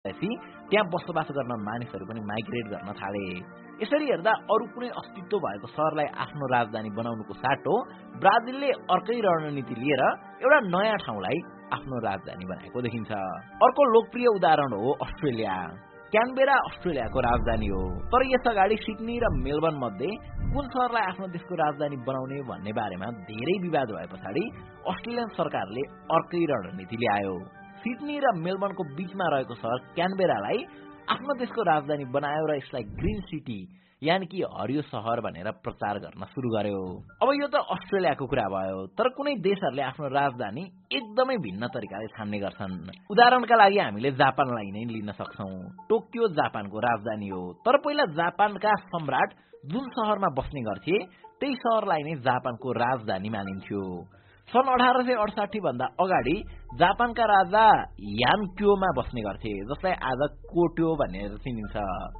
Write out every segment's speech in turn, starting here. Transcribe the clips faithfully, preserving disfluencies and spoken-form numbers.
त्यहाँ बसोबास गर्न मानिसहरू पनि माइग्रेट गर्न थाले। यसरी हेर्दा अरू कुनै अस्तित्व भएको शहरलाई आफ्नो राजधानी बनाउनुको साटो ब्राजिलले अर्कै रणनीति लिएर एउटा नयाँ ठाउँलाई आफ्नो राजधानी बनाएको देखिन्छ। अर्को लोकप्रिय उदाहरण हो अस्ट्रेलिया। क्यानबेरा अस्ट्रेलियाको राजधानी हो, तर यसअगाडि सिडनी र मेलबर्न मध्ये कुन शहरलाई आफ्नो देशको राजधानी बनाउने भन्ने बारेमा धेरै विवाद भए पछाडि अस्ट्रेलियन सरकारले अर्कै रणनीति ल्यायो। सिडनी र मेलबर्नको बीचमा रहेको शहर क्यानबेरालाई आफ्नो देशको राजधानी बनायो र यसलाई ग्रीन सिटी यानि कि हरियो शहर भनेर प्रचार गर्न सुरु गर्यो। अब यो त अस्ट्रेलियाको कुरा भयो, तर कुनै देशहरूले आफ्नो राजधानी एकदमै भिन्न तरिकाले छान्ने गर्छन्। उदाहरणका लागि हामीले जापानलाई नै लिन सक्छौं। टोकियो जापानको राजधानी हो, तर पहिला जापानका सम्राट जुन शहरमा बस्ने गर्थे त्यही शहरलाई नै जापानको राजधानी मानिन्थ्यो। सन् अठार सय अडसाठी भन्दा अगाडि जापानका राजा यानक्योमा बस्ने गर्थे, जसलाई आज कोट्यो भनेर चिनिन्छ।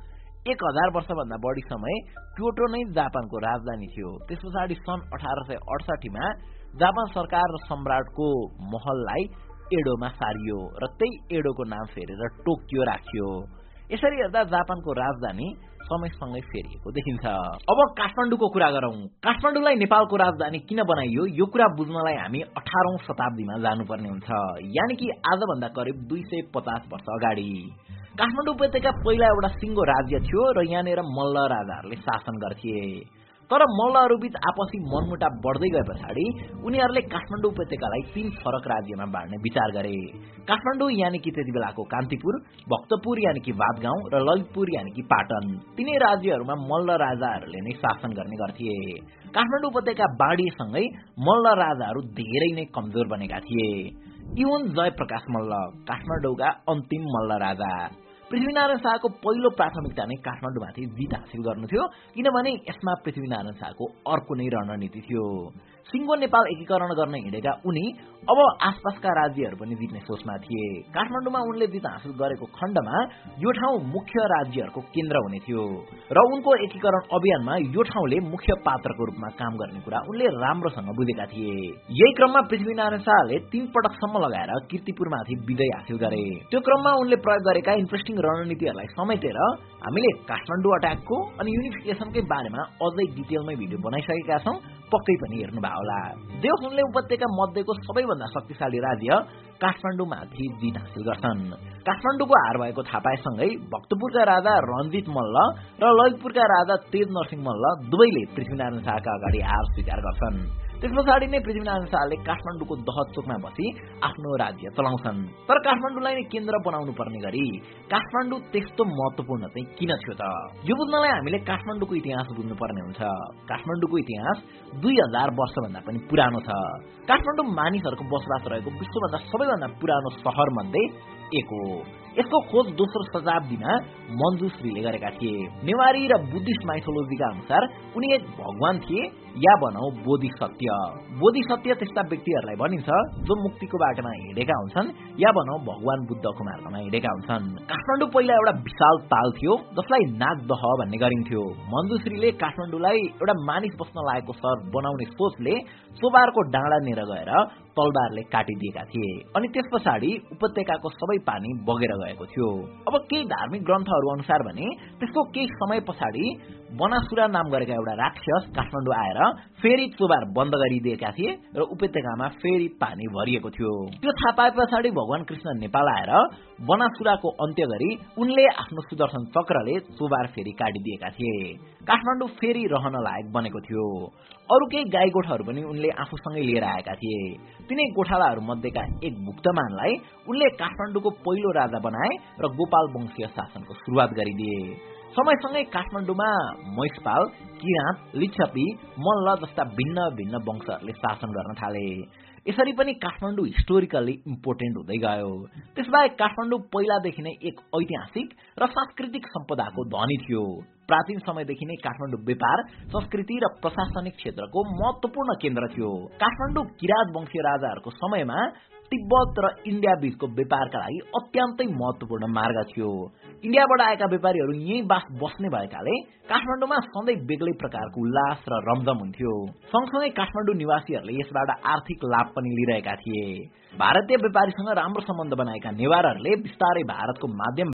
एक हजार वर्षभन्दा बढी समय क्योटो नै जापानको राजधानी थियो। त्यस पछाडि सन् अठार सय अडसाठीमा जापान सरकार र सम्राटको महललाई एडोमा सारियो र त्यही एडोको नाम फेरेर टोकियो राखियो। यसरी हेर्दा जापानको राजधानी समयसँगै फेरिएको देखिन्छ। अब काठमाडौँको कुरा गरौं। काठमाडौँलाई नेपालको राजधानी किन बनाइयो यो कुरा बुझ्नलाई हामी अठारौं शताब्दीमा जानुपर्ने हुन्छ, यानि कि आजभन्दा करिब दुई सय पचास वर्ष अगाडि। काठमाडौँ उपत्यका पहिला एउटा सिङ्गो राज्य थियो र यहाँनिर मल्ल राजाहरूले शासन गर्थे। तर मल्लहरूबीच आपसी मनमुटाव बढ्दै गए पछाडि उनीहरूले काठमाडौँ उपत्यकालाई तीन फरक राज्यमा बाँड्ने विचार गरे। काठमाडौँ यानि कि त्यति बेलाको कान्तिपुर, भक्तपुर यानि कि बादगाउँ र ललितपुर यानि कि पाटन, तीनै राज्यहरूमा मल्ल राजाहरूले नै शासन गर्ने गर्थे। काठमाडौँ उपत्यका बाँडिएसँगै मल्ल राजाहरू धेरै नै कमजोर बनेका थिए। इवन जयप्रकाश मल्ल काठमाडौँका अन्तिम मल्ल राजा। पृथ्वीनारायण शाहको पहिलो प्राथमिकता नै काठमाडौँमाथि जित हासिल गर्नु थियो, किनभने यसमा पृथ्वीनारायण शाहको अर्को नै रणनीति थियो। सिङ्गो नेपाल एकीकरण गर्न हिँडेका उनी अब आसपासका राज्यहरू पनि जित्ने सोचमा थिए। काठमाडौँमा उनले जित हासिल गरेको खण्डमा यो ठाउँ मुख्य राज्यहरूको केन्द्र हुने थियो र उनको एकीकरण अभियानमा यो ठाउँले मुख्य पात्रको रूपमा काम गर्ने कुरा उनले राम्रोसँग बुझेका थिए। यही क्रममा पृथ्वीनारायण शाहले तीन पटकसम्म लगाएर कीर्तिपुरमाथि विजय हासिल गरे। त्यो क्रममा उनले प्रयोग गरेका इन्ट्रेस्टिङ रणनीतिहरूलाई समेटेर हामीले काठमाडौँ अट्याकको अनि युनिफिकेसनकै बारेमा अझै डिटेलमै भिडियो बनाइसकेका छौं, पक्कै पनि हेर्नुभयो होला। देश उनले उपत्यका मध्येको सबैभन्दा शक्तिशाली राज्य काठमाडौँमाथि जित हासिल गर्छन्। काठमाडौँको हार भएको थाहा पाएसँगै भक्तपुरका राजा रञ्जित मल्ल र ललितपुरका राजा तेज नरसिंह मल्ल दुवैले पृथ्वीनारायण शाहका अगाडि हार स्वीकार गर्छन्। त्यस पछाडि नै पृथ्वीनारायण शाहले काठमाडौँको दहचोकमा बसी आफ्नो राज्य चलाउँछन्। तर काठमाडौँलाई नै केन्द्र बनाउनु पर्ने गरी काठमाडौँ त्यस्तो महत्वपूर्ण चाहिँ किन थियो त? यो बुझ्नलाई हामीले काठमाडौँको इतिहास बुझ्नुपर्ने हुन्छ। काठमाडौँको इतिहास दुई हजार वर्षभन्दा पनि पुरानो छ। काठमाडौँ मानिसहरूको बसोबास रहेको विश्वभन्दा सबैभन्दा पुरानो शहर मध्ये एक हो। यसको खोज दोस्रो शताब्दीमा मञ्जुश्रीले गरेका थिए। नेवारी र बुद्धिस्ट माइथोलोजीका अनुसार उनी एक भगवान थिए या भनौं बोधिसत्य। बोधिसत्य त्यस्ता व्यक्तिहरूलाई भनिन्छ जो मुक्तिको बाटोमा हिँडेका हुन्छन् या भनौं भगवान बुद्धको मार्गमा हिँडेका हुन्छन्। काठमाडौँ पहिला एउटा विशाल ताल थियो जसलाई नागदह भन्ने गरिन्थ्यो। मञ्जुश्रीले काठमाडौँलाई एउटा मानिस बस्न लागेको शहर बनाउने सोचले सोबारको डाँडा नेर गएर तलवारले काटिदिएका थिए अनि त्यस पछाडि उपत्यकाको सबै पानी बगेर गएको थियो। अब केही धार्मिक ग्रन्थहरू अनुसार भने त्यसको केही समय पछाडि बनासुरा नाम गरेका एउटा राक्षस काठमाडौँ आएर फेरि चोबार बन्द गरिदिएका थिए र उपत्यकामा फेरि पानी भरिएको थियो। त्यो थाहा पाए पछाडि भगवान कृष्ण नेपाल आएर बनासुराको अन्त्य गरी उनले आफ्नो सुदर्शन चक्रले चोबार फेरि काटिदिएका थिए। काठमाडौँ फेरि रहन लायक बनेको थियो। अरू केही गाई गोठाहरू पनि उनले आफूसँगै लिएर आएका थिए। तिनै गोठालाहरू मध्येका एक भुक्तमानलाई उनले काठमाडौँको पहिलो राजा बनाए र गोपाल वंशीय शासनको सुरुवात गरिदिए। समयसँगै काठमाडौँमा महिषपाल, किराँत, लिच्छवी, मल्ल जस्ता भिन्न भिन्न वंशहरूले शासन गर्न थाले। यसरी पनि काठमाडौँ हिस्टोरिकल्ली इम्पोर्टेन्ट हुँदै गयो। त्यसबाहेक काठमाडौँ पहिलादेखि नै एक ऐतिहासिक र सांस्कृतिक सम्पदाको धनी थियो। प्राचीन समयदेखि नै काठमाडौँ व्यापार, संस्कृति र प्रशासनिक क्षेत्रको महत्वपूर्ण केन्द्र थियो। काठमाडौँ किराँत वंशीय राजाहरूको समयमा तिब्बत र इन्डिया बीचको व्यापारका लागि अत्यन्तै महत्वपूर्ण मार्ग थियो। इन्डियाबाट आएका व्यापारीहरू यही बास बस्ने भएकाले काठमाडौँमा सधैँ बेग्लै प्रकारको उल्लास र रमझम हुन्थ्यो। सँगसँगै काठमाडौँ निवासीहरूले यसबाट आर्थिक लाभ पनि लिइरहेका थिए। भारतीय व्यापारीसँग राम्रो सम्बन्ध बनाएका नेवारहरूले बिस्तारै भारतको माध्यम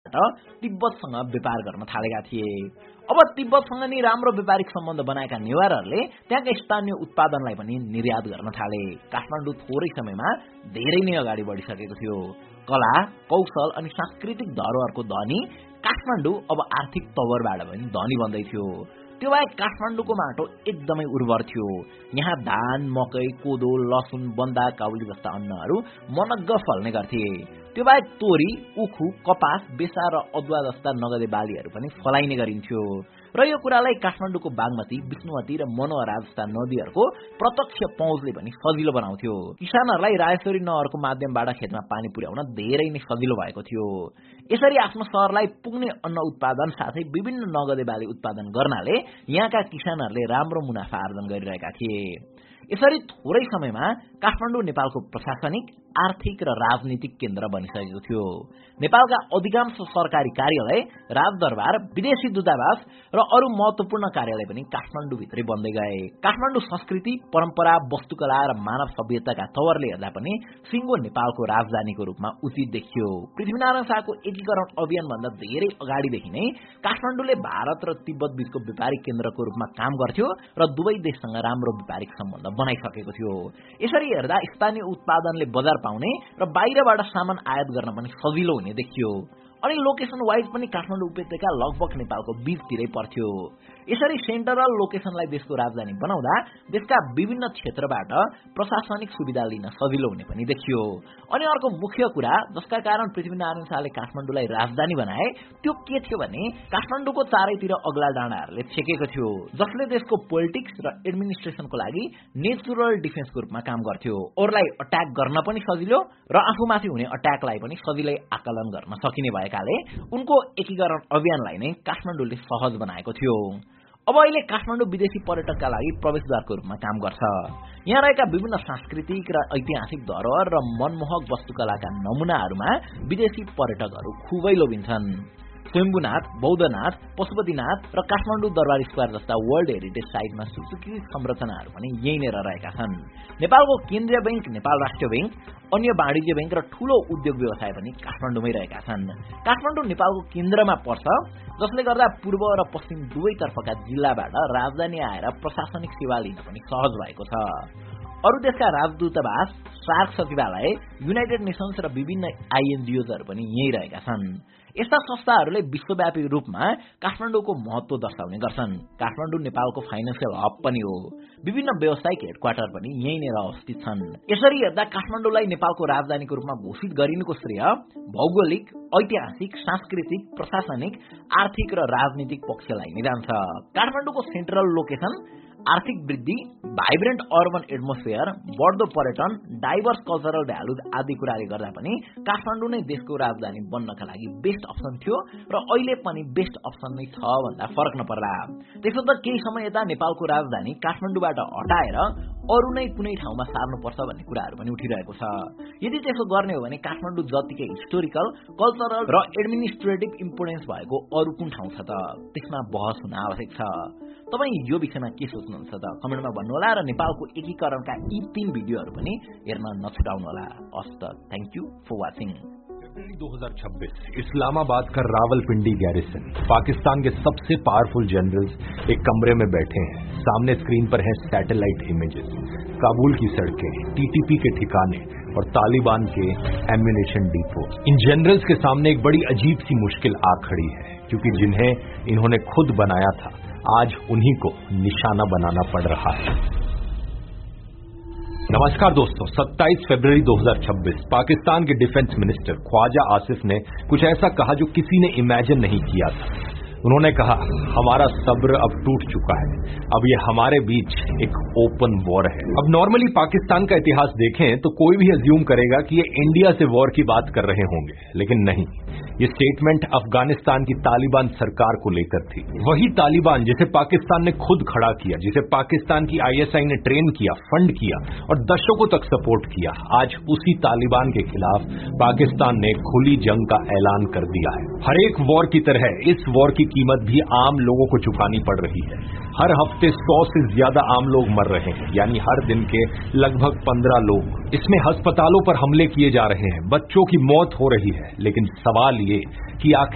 देशबाट तिब्बतसँग व्यापार गर्न थालेका थिए। अब तिब्बतसँग नि राम्रो व्यापारिक सम्बन्ध बनाएका नेवारहरूले त्यहाँका स्थानीय उत्पादनलाई पनि निर्यात गर्न थाले। काठमाडौँ थोरै समयमा धेरै नै अगाडि बढिसकेको थियो। कला, कौशल अनि सांस्कृतिक धरोहरको धनी काठमाडौँ अब आर्थिक तवरबाट पनि धनी बन्दै थियो। त्यो बाहेक काठमाडौँको माटो एकदमै उर्वर थियो। यहाँ धान, मकै, कोदो, लसुन, बन्दा, काउली जस्ता अन्नहरू मनग्ग फल्ने गर्थे। त्यो बाहेक तोरी, उखु, कपास, बेसा र अदुवा जस्ता नगदे बालीहरू पनि फलाइने गरिन्थ्यो। र यो कुरालाई काठमाडौँको बागमती, विष्णुवती र मनोहरा जस्ता नदीहरूको प्रत्यक्ष पहुँचले पनि सजिलो बनाउँथ्यो। किसानहरूलाई रायचौरी नहरको माध्यमबाट खेतमा पानी पुर्याउन धेरै नै सजिलो भएको थियो। यसरी आफ्नो शहरलाई पुग्ने अन्न उत्पादन साथै विभिन्न नगदे बाली उत्पादन गर्नाले यहाँका किसानहरूले राम्रो मुनाफा आर्जन गरिरहेका थिए। यसरी थोरै समयमा काठमाडौँ नेपालको प्रशासनिक, आर्थिक र राजनीतिक केन्द्र बनिसकेको थियो। नेपालका अधिकांश सरकारी कार्यालय, राजदरबार, विदेशी दूतावास र अरू महत्वपूर्ण कार्यालय पनि काठमाडौँभित्रै बन्दै गए। काठमाडौँ संस्कृति, परम्परा, वस्तुकला र मानव सभ्यताका तवरले हेर्दा पनि सिङ्गो नेपालको राजधानीको रूपमा उचित देखियो। पृथ्वीनारायण शाहको एकीकरण अभियानभन्दा धेरै अगाडिदेखि नै काठमाडौँले भारत र तिब्बत बीचको व्यापारिक केन्द्रको रूपमा काम गर्थ्यो र दुवै देशसँग राम्रो व्यापारिक सम्बन्ध बनाइसकेको थियो। यसरी हेर्दा स्थानीय उत्पादनले बजार पाउने र बाहिरबाट सामान आयात गर्न पनि सजिलो हुने देखियो। अनि लोकेसन वाइज पनि काठमाडौँ उपत्यका लगभग नेपालको बीचतिरै पर्थ्यो। यसरी सेन्ट्रल लोकेसनलाई देशको राजधानी बनाउँदा देशका विभिन्न क्षेत्रबाट प्रशासनिक सुविधा लिन सजिलो हुने पनि देखियो। अनि अर्को मुख्य कुरा जसका कारण पृथ्वीनारायण शाहले काठमाडौँलाई राजधानी बनाए त्यो के थियो भने काठमाडौँको चारैतिर अग्ला डाँडाहरूले छेकेको थियो, जसले देशको पोलिटिक्स र एडमिनिस्ट्रेसनको लागि नेचुरल डिफेन्सको रूपमा काम गर्थ्यो। अरूलाई अट्याक गर्न पनि सजिलो र आफूमाथि हुने अट्याकलाई पनि सजिलै आकलन गर्न सकिने भएकाले उनको एकीकरण अभियानलाई नै काठमाडौँले सहज बनाएको थियो। अब अहिले काठमाडौँ विदेशी पर्यटकका लागि प्रवेशद्वारको रूपमा काम गर्छ। यहाँ रहेका विभिन्न सांस्कृतिक र ऐतिहासिक धरोहर र मनमोहक वस्तुकलाका नमुनाहरूमा विदेशी पर्यटकहरू खुबै लोभिन्छन्। स्वयम्भूनाथ, बौद्धनाथ, पशुपतिनाथ र काठमाडौँ दरबार स्क्वायर जस्ता वर्ल्ड हेरिटेज साइटमा सुसज्जित संरचनाहरू पनि यहीँनिर रहेका छन्। नेपालको केन्द्रीय बैंक, नेपाल राष्ट्रिय बैंक, अन्य वाणिज्य बैंक र ठूलो उद्योग व्यवसाय पनि काठमाडौँमै रहेका छन्। काठमाडौँ नेपालको केन्द्रमा पर्छ, जसले गर्दा पूर्व र पश्चिम दुवैतर्फका जिल्लाबाट राजधानी आएर प्रशासनिक सेवा लिन पनि सहज भएको छ। अरू देशका राजदूतावास, सार्क सचिवालय, युनाइटेड नेसन्स र विभिन्न आइएनजिओजहरू पनि यही रहेका छन्। यस्ता संस्थाहरूले विश्वव्यापी रूपमा काठमाडौँको महत्व दर्शाउने गर्छन्। काठमाडौँ नेपालको फाइनेन्सियल हब पनि हो। विभिन्न व्यावसायिक हेडक्वार्टर पनि यहीँनिर अवस्थित छन्। यसरी हेर्दा काठमाडौँलाई नेपालको राजधानीको रूपमा घोषित गरिनुको श्रेय भौगोलिक, ऐतिहासिक, सांस्कृतिक, प्रशासनिक, आर्थिक र राजनीतिक पक्षलाई नै जान्छ। काठमाडौँको सेन्ट्रल लोकेसन, आर्थिक वृद्धि, भाइब्रेन्ट अर्बन एटमोस्फियर, बढ्दो पर्यटन, डाइभर्स कल्चरल भ्यालुज आदि कुराले गर्दा पनि काठमाडौँ नै देशको राजधानी बन्नका लागि बेस्ट अप्सन थियो र अहिले पनि बेस्ट अप्सन नै छ भन्दा फरक नपर्ला। त्यसो त केही समय यता नेपालको राजधानी काठमाडौँबाट हटाएर अरू नै कुनै ठाउँमा सार्नुपर्छ भन्ने कुराहरू पनि उठिरहेको छ। यदि त्यसो गर्ने हो भने काठमाडौँ जतिकै हिस्टोरिकल, कल्चरल र एडमिनिस्ट्रेटिभ इम्पोर्टेन्स भएको अरू कुन ठाउँ छ त, त्यसमा बहस हुन आवश्यक छ। तपाईँ यो विषयमा के सोच्नुहुन्छ त कमेन्टमा भन्नुहोला र नेपालको एकीकरणका यी तीन भिडियोहरू पनि हेर्न नछुटाउनुहोला। हस्त थ्याङ्क यू फर वाचिङ। दो हज़ार छब्बीस इस्लामाबाद का रावलपिंडी गैरिसन, पाकिस्तान के सबसे पावरफुल जनरल्स एक कमरे में बैठे हैं। सामने स्क्रीन पर है सैटेलाइट इमेजेस, काबुल की सड़कें, टीटीपी के ठिकाने और तालिबान के एम्यूनेशन डिपो। इन जनरल्स के सामने एक बड़ी अजीब सी मुश्किल आ खड़ी है, क्योंकि जिन्हें इन्होंने खुद बनाया था आज उन्हीं को निशाना बनाना पड़ रहा है। नमस्कार दोस्तों, सत्ताईस फरवरी दो हज़ार छब्बीस पाकिस्तान के डिफेंस मिनिस्टर ख्वाजा आसिफ ने कुछ ऐसा कहा जो किसी ने इमेजिन नहीं किया था। उन्होंने कहा, हमारा सब्र अब टूट चुका है, अब ये हमारे बीच एक ओपन वॉर है। अब नॉर्मली पाकिस्तान का इतिहास देखें तो कोई भी अज्यूम करेगा कि ये इंडिया से वॉर की बात कर रहे होंगे, लेकिन नहीं, ये स्टेटमेंट अफगानिस्तान की तालिबान सरकार को लेकर थी। वही तालिबान जिसे पाकिस्तान ने खुद खड़ा किया, जिसे पाकिस्तान की आईएसआई ने ट्रेन किया, फंड किया और दशकों तक सपोर्ट किया, आज उसी तालिबान के खिलाफ पाकिस्तान ने खुली जंग का ऐलान कर दिया है। हर एक वॉर की तरह इस वॉर की कीमत भी आम लोगों को चुकानी पड़ रही है। हर हफ्ते सौ से ज्यादा आम लोग मर रहे हैं, यानी हर दिन के लगभग पंद्रह लोग। इसमें अस्पतालों पर हमले किए जा रहे हैं, बच्चों की मौत हो रही है, लेकिन सवाल ये कि आखिर